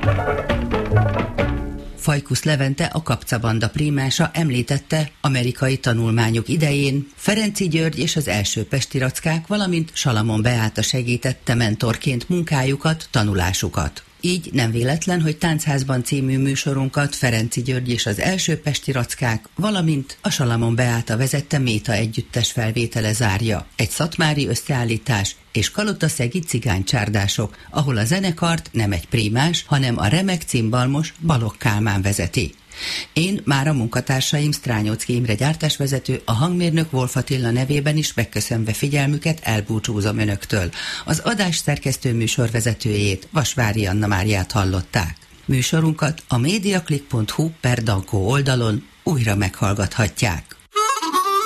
Fajkusz Levente, a Kapcabanda primása említette amerikai tanulmányok idején Ferenczy György és az első pesti rackák, valamint Salamon Beáta segítette mentorként munkájukat, tanulásukat. Így nem véletlen, hogy Táncházban című műsorunkat Ferenczy György és az első pesti rackák, valamint a Salamon Beáta vezette Méta együttes felvétele zárja. Egy szatmári összeállítás és kalotaszegi cigánycsárdások, ahol a zenekart nem egy prímás, hanem a remek cimbalmos Balogh Kálmán vezeti. Én már a munkatársaim Strányóczky Imre gyártásvezető, a hangmérnök Wolf Attila nevében is megköszönve figyelmüket elbúcsúzom önöktől. Az adás szerkesztő műsorvezetőjét, Vasvári Anna Máriát hallották. Műsorunkat a mediaclick.hu/Dankó oldalon újra meghallgathatják.